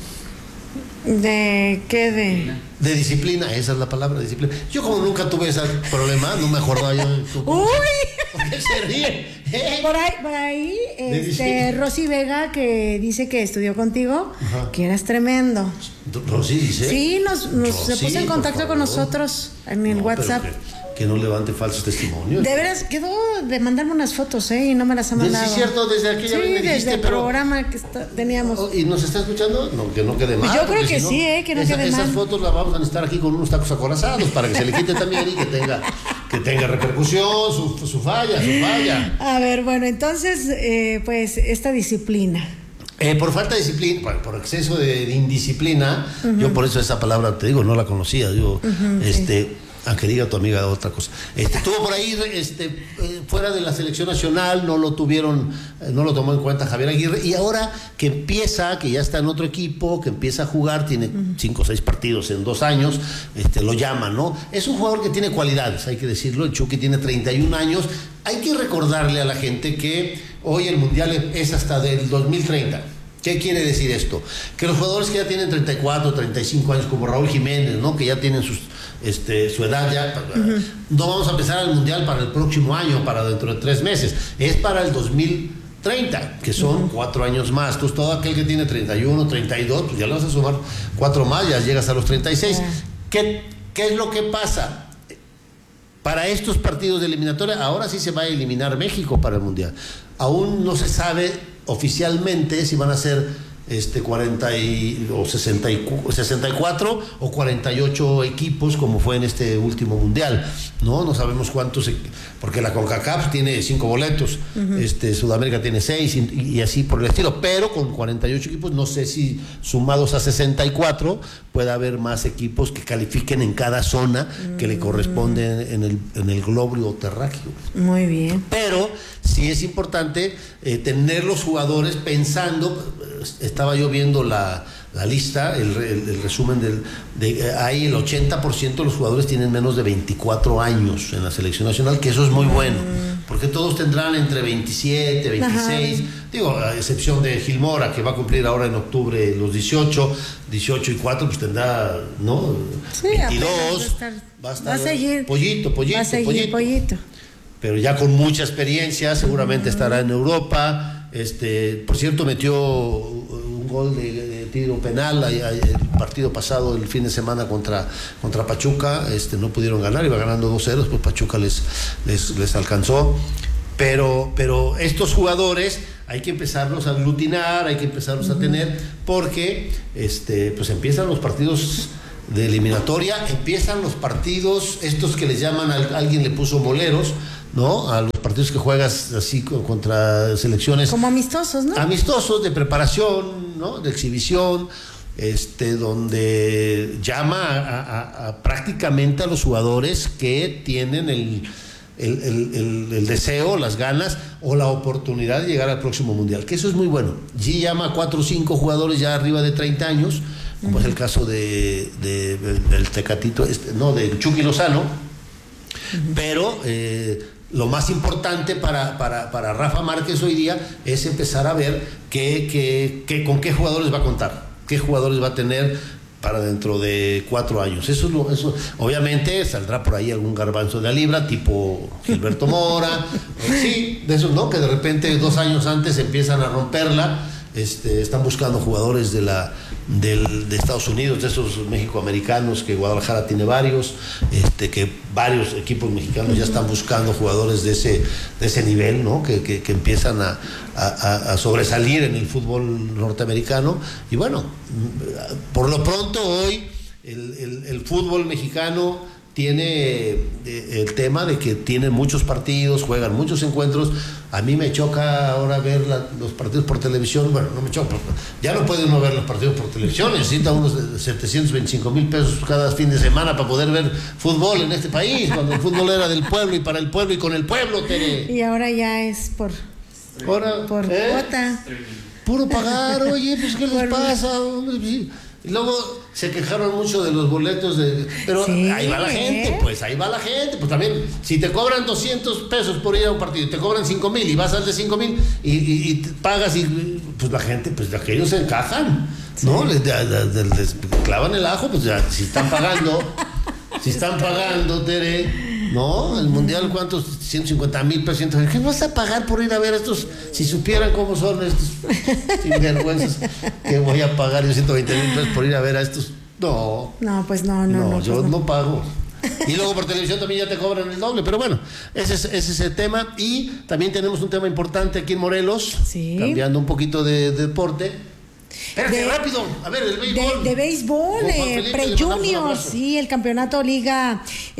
¿De qué? De de disciplina, esa es la palabra, disciplina. Yo como nunca tuve ese problema, no me acordaba yo. ¡Uy! ¿Por qué se ríe? ¿Eh? Por ahí, por ahí este, Rosy Vega, que dice que estudió contigo, ajá, que eras tremendo. ¿Rosy dice? Sí, nos, nos Rosy, se puso en contacto con nosotros en el no, WhatsApp. Que, que no levante falsos testimonios. De veras, quedó de mandarme unas fotos, ¿eh? Y no me las ha mandado. Sí, es cierto, desde aquella sí, vez me dijiste, desde el pero... programa que está, teníamos. ¿Y nos está escuchando? No, que no quede mal. Pues yo creo que si no, sí, ¿eh? Que no esa, quede esas mal. Esas fotos las vamos a necesitar aquí con unos tacos acorazados para que se le quite también y que tenga, que tenga repercusión, su, su falla, su falla. A ver, bueno, entonces, eh, pues, esta disciplina. Eh, por falta de disciplina, por, por exceso de, de indisciplina, uh-huh, yo por eso esa palabra, te digo, no la conocía, yo, uh-huh, este... Sí. Aunque diga tu amiga otra cosa. Este, estuvo por ahí este, eh, fuera de la selección nacional, no lo tuvieron, eh, no lo tomó en cuenta Javier Aguirre, y ahora que empieza, que ya está en otro equipo, que empieza a jugar, tiene uh-huh, cinco o seis partidos en dos años, este, lo llaman, ¿no? Es un jugador que tiene cualidades, hay que decirlo, el Chucky tiene treinta y un años, hay que recordarle a la gente que hoy el Mundial es hasta del dos mil treinta. ¿Qué quiere decir esto? Que los jugadores que ya tienen treinta y cuatro, treinta y cinco años, como Raúl Jiménez, ¿no? Que ya tienen sus, este, su edad ya, uh-huh, no vamos a empezar el Mundial para el próximo año, para dentro de tres meses, es para el dos mil treinta, que son uh-huh, cuatro años más. Entonces todo aquel que tiene treinta y uno, treinta y dos, pues ya le vas a sumar cuatro más, ya llegas a los treinta y seis. Uh-huh. ¿Qué, ¿Qué es lo que pasa? Para estos partidos de eliminatoria, ahora sí se va a eliminar México para el Mundial. Aún no se sabe oficialmente si van a ser este cuarenta y, o sesenta y cuatro o cuarenta y ocho equipos como fue en este último mundial, no no sabemos cuántos, porque la CONCACAF tiene cinco boletos, uh-huh, este Sudamérica tiene seis y, y así por el estilo, pero con cuarenta y ocho equipos no sé si sumados a sesenta y cuatro puede haber más equipos que califiquen en cada zona uh-huh, que le corresponde en el en el globo terráqueo. Muy bien. Pero sí es importante eh, tener los jugadores pensando. Estaba yo viendo la, la lista, el, el, el resumen del, de ahí el ochenta por ciento de los jugadores tienen menos de veinticuatro años en la selección nacional, que eso es muy bueno, porque todos tendrán entre veintisiete, veintiséis, ajá, digo, a excepción de Gil Mora, que va a cumplir ahora en octubre los dieciocho, dieciocho y cuatro, pues tendrá, ¿no? Sí, veintidós, va a estar, va a estar va a seguir, pollito, pollito, va a seguir, pollito. pollito. Pero ya con mucha experiencia, seguramente uh-huh, estará en Europa. Este, por cierto, metió un gol de, de tiro penal el partido pasado, el fin de semana contra, contra Pachuca. Este, no pudieron ganar, iba ganando dos cero, pues Pachuca les, les, les alcanzó. Pero, pero estos jugadores hay que empezarlos a aglutinar, hay que empezarlos uh-huh, a tener, porque este, pues empiezan los partidos de eliminatoria, empiezan los partidos, estos que les llaman, a, alguien le puso moleros, ¿no? A los partidos que juegas así contra selecciones. Como amistosos, ¿no? Amistosos, de preparación, ¿no? De exhibición, este, donde llama a, a, a prácticamente a los jugadores que tienen el, el, el, el, el deseo, las ganas o la oportunidad de llegar al próximo Mundial, que eso es muy bueno. G llama a cuatro o cinco jugadores ya arriba de treinta años, como uh-huh, es el caso de, de, de del Tecatito, este, no, de Chucky Lozano, uh-huh, pero eh, lo más importante para, para, para Rafa Márquez hoy día es empezar a ver qué, qué, qué, con qué jugadores va a contar, qué jugadores va a tener para dentro de cuatro años. Eso es lo, eso, obviamente saldrá por ahí algún garbanzo de la libra, tipo Gilberto Mora, sí, de esos, ¿no? Que de repente dos años antes empiezan a romperla este, están buscando jugadores de, la, del, de Estados Unidos, de esos mexicoamericanos, que Guadalajara tiene varios, este, que varios equipos mexicanos ya están buscando jugadores de ese, de ese nivel, ¿no? que, que, que empiezan a, a, a sobresalir en el fútbol norteamericano. Y bueno, por lo pronto hoy el, el, el fútbol mexicano tiene el tema de que tienen muchos partidos, juegan muchos encuentros. A mí me choca ahora ver la, los partidos por televisión. Bueno, no me choca, ya no puede uno ver los partidos por televisión, necesita unos setecientos veinticinco mil pesos cada fin de semana para poder ver fútbol en este país, cuando el fútbol era del pueblo y para el pueblo y con el pueblo, Tere. Y ahora ya es por, ahora, por ¿eh? cuota. Puro pagar, oye, pues ¿qué les por... pasa? Hombre, sí. Y luego se quejaron mucho de los boletos, de, pero sí, ahí va la gente, ¿eh? pues ahí va la gente. Pues también, si te cobran doscientos pesos por ir a un partido, te cobran cinco mil y vas al de cinco mil y, y, y pagas, y pues la gente, pues aquellos se encajan, sí. ¿no? Les, les, les, les clavan el ajo, pues ya, si están pagando, si están pagando, Tere, ¿no? El mundial, ¿cuántos? ciento cincuenta mil pesos. ¿Qué vas a pagar por ir a ver a estos? Si supieran cómo son estos sinvergüenzas, que voy a pagar yo ciento veinte mil pesos por ir a ver a estos. No. No, pues no, no. No, no yo pues no. no pago. Y luego por televisión también ya te cobran el doble. Pero bueno, ese es, ese es el tema. Y también tenemos un tema importante aquí en Morelos. Sí. Cambiando un poquito de, de deporte. Espérate, de, rápido, a ver, el béisbol. De, de béisbol, eh, Pre-Junior, sí, el campeonato liga,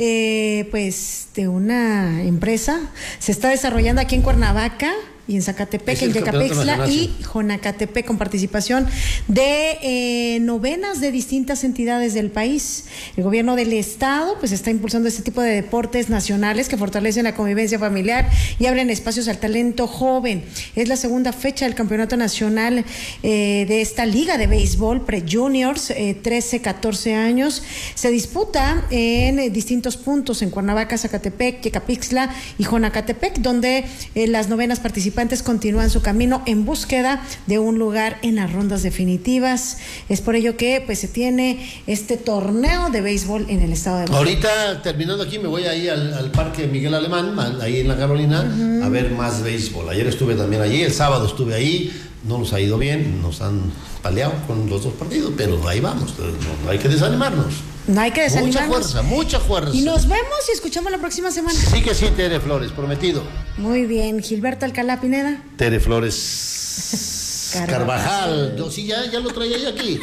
eh, pues, de una empresa, se está desarrollando aquí en Cuernavaca y en Zacatepec, en Yecapixtla y Jonacatepec, con participación de eh, novenas de distintas entidades del país. El gobierno del estado pues está impulsando este tipo de deportes nacionales que fortalecen la convivencia familiar y abren espacios al talento joven. Es la segunda fecha del campeonato nacional eh, de esta liga de béisbol Pre-Juniors, eh, trece, catorce años. Se disputa en eh, distintos puntos en Cuernavaca, Zacatepec, Yecapixtla y Jonacatepec, donde eh, las novenas participantes continúan su camino en búsqueda de un lugar en las rondas definitivas. Es por ello que pues se tiene este torneo de béisbol en el estado de Morelos. Ahorita, terminando aquí, me voy ahí al, al Parque Miguel Alemán, ahí en la Carolina, uh-huh. a ver más béisbol. Ayer estuve también allí, el sábado estuve ahí, no nos ha ido bien, nos han paleado con los dos partidos, pero ahí vamos, no, no hay que desanimarnos. No hay que desanimarnos. Mucha fuerza, mucha fuerza. Y nos vemos y escuchamos la próxima semana. Sí que sí, Tere Flores, prometido. Muy bien, Gilberto Alcalá Pineda. Tere Flores Carvajal. Yo sí, ya, ya lo traía ahí aquí.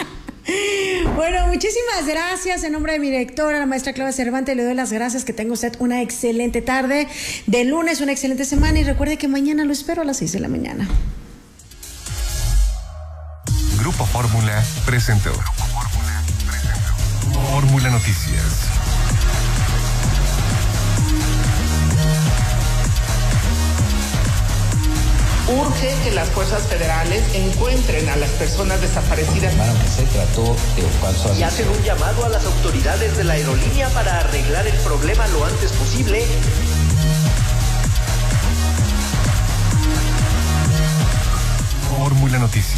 Bueno, muchísimas gracias. En nombre de mi directora, la maestra Claudia Cervantes, le doy las gracias. Que tenga usted una excelente tarde de lunes, una excelente semana. Y recuerde que mañana lo espero a las seis de la mañana. Grupo Fórmula presentó Fórmula Noticias. Urge que las fuerzas federales encuentren a las personas desaparecidas. Se trató de un falso. Y hacen un llamado a las autoridades de la aerolínea para arreglar el problema lo antes posible. Fórmula Noticias.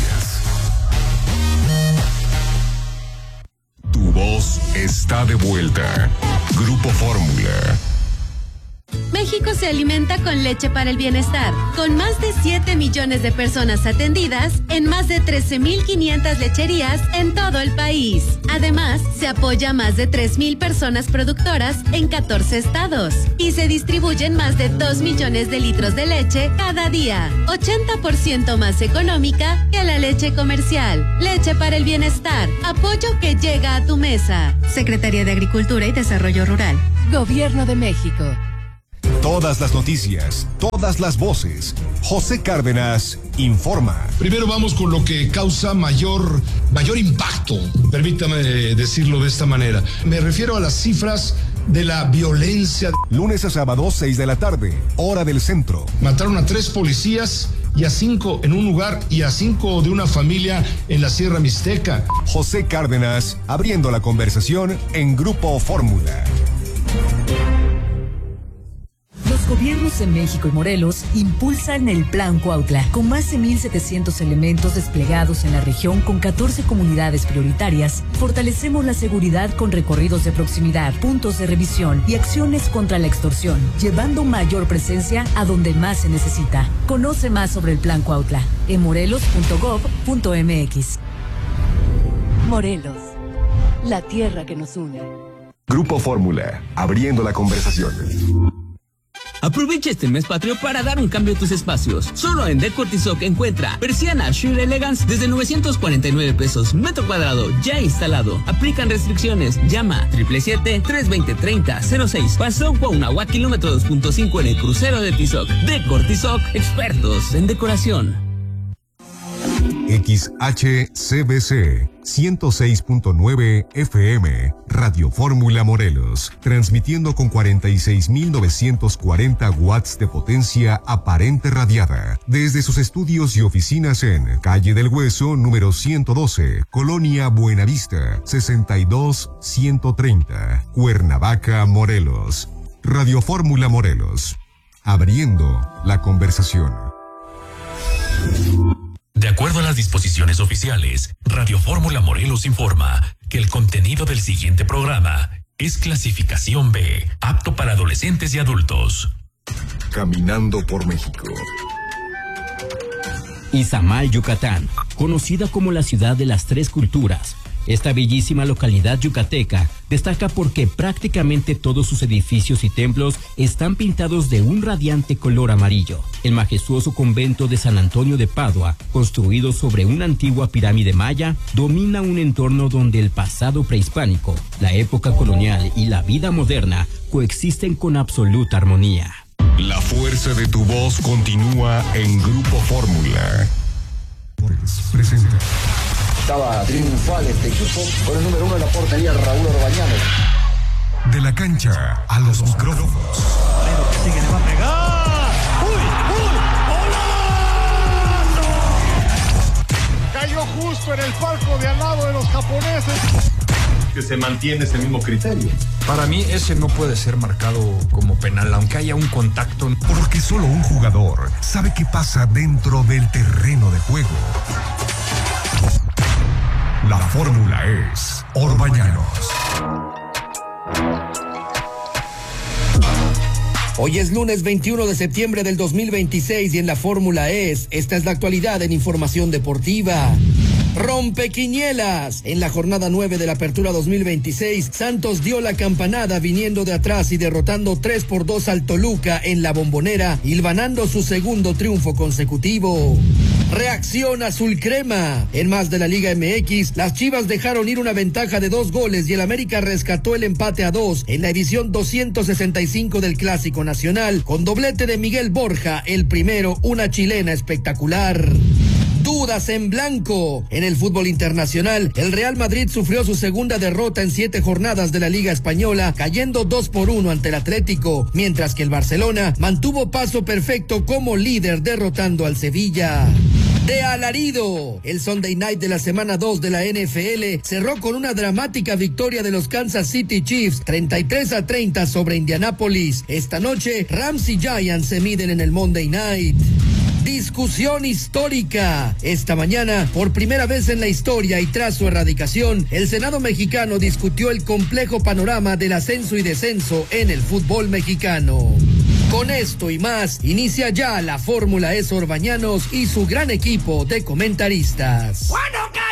Tu voz está de vuelta. Grupo Fórmula. México se alimenta con leche para el bienestar, con más de siete millones de personas atendidas en más de trece mil quinientas lecherías en todo el país. Además, se apoya a más de tres mil personas productoras en catorce estados y se distribuyen más de dos millones de litros de leche cada día, ochenta por ciento más económica que la leche comercial. Leche para el bienestar, apoyo que llega a tu mesa. Secretaría de Agricultura y Desarrollo Rural. Gobierno de México. Todas las noticias, todas las voces. José Cárdenas informa. Primero vamos con lo que causa mayor, mayor impacto, permítame decirlo de esta manera. Me refiero a las cifras de la violencia. Lunes a sábado, seis de la tarde, hora del centro. Mataron a tres policías y a cinco en un lugar y a cinco de una familia en la Sierra Mixteca. José Cárdenas, abriendo la conversación en Grupo Fórmula. Los gobiernos de México y Morelos impulsan el Plan Cuautla, con más de mil setecientos elementos desplegados en la región con catorce comunidades prioritarias. Fortalecemos la seguridad con recorridos de proximidad, puntos de revisión y acciones contra la extorsión, llevando mayor presencia a donde más se necesita. Conoce más sobre el Plan Cuautla en morelos punto gob punto mx. Morelos, la tierra que nos une. Grupo Fórmula, abriendo la conversación. Aprovecha este mes patrio para dar un cambio a tus espacios. Solo en Decor Tizoc encuentra persiana Sheer Elegance desde novecientos cuarenta y nueve pesos metro cuadrado, ya instalado. Aplican restricciones. Llama siete siete siete, tres dos cero, tres cero cero seis. Pasó Cuauhnahuac, kilómetro dos punto cinco en el crucero de Tizoc. Decor Tizoc, expertos en decoración. X H C B C ciento seis punto nueve F M, Radio Fórmula Morelos, transmitiendo con cuarenta y seis mil novecientos cuarenta watts de potencia aparente radiada, desde sus estudios y oficinas en Calle del Hueso, número ciento doce, Colonia Buenavista, sesenta y dos ciento treinta, Cuernavaca, Morelos. Radio Fórmula Morelos, abriendo la conversación. De acuerdo a las disposiciones oficiales, Radio Fórmula Morelos informa que el contenido del siguiente programa es clasificación B, apto para adolescentes y adultos. Caminando por México. Izamal, Yucatán, conocida como la ciudad de las tres culturas. Esta bellísima localidad yucateca destaca porque prácticamente todos sus edificios y templos están pintados de un radiante color amarillo. El majestuoso convento de San Antonio de Padua, construido sobre una antigua pirámide maya, domina un entorno donde el pasado prehispánico, la época colonial y la vida moderna coexisten con absoluta armonía. La fuerza de tu voz continúa en Grupo Fórmula. Presenta. Estaba triunfal este equipo con el número uno en la portería, Raúl Orbañano. De la cancha a los micrófonos. Pero que sigue, le va a pegar. ¡Uy, uy! ¡Golazo! Cayó justo en el palco de al lado de los japoneses. Que se mantiene ese mismo criterio. Para mí ese no puede ser marcado como penal, aunque haya un contacto. Porque solo un jugador sabe qué pasa dentro del terreno de juego. La fórmula es Orbañanos. Hoy es lunes veintiuno de septiembre del dos mil veintiséis y en la fórmula es, esta es la actualidad en información deportiva. Rompequinielas. En la jornada nueve de la Apertura dos mil veintiséis, Santos dio la campanada viniendo de atrás y derrotando tres por dos al Toluca en la Bombonera, hilvanando su segundo triunfo consecutivo. Reacción azul crema. En más de la Liga M X, las Chivas dejaron ir una ventaja de dos goles y el América rescató el empate a dos en la edición doscientos sesenta y cinco del Clásico Nacional, con doblete de Miguel Borja, el primero, una chilena espectacular. Dudas en blanco. En el fútbol internacional, el Real Madrid sufrió su segunda derrota en siete jornadas de la Liga Española, cayendo dos por uno ante el Atlético, mientras que el Barcelona mantuvo paso perfecto como líder, derrotando al Sevilla. De alarido, el Sunday Night de la semana dos de la N F L cerró con una dramática victoria de los Kansas City Chiefs, treinta y tres a treinta sobre Indianápolis. Esta noche, Rams y Giants se miden en el Monday Night. Discusión histórica. Esta mañana, por primera vez en la historia y tras su erradicación, el Senado mexicano discutió el complejo panorama del ascenso y descenso en el fútbol mexicano. Con esto y más, inicia ya la Fórmula E Orbañanos y su gran equipo de comentaristas. ¡Bueno,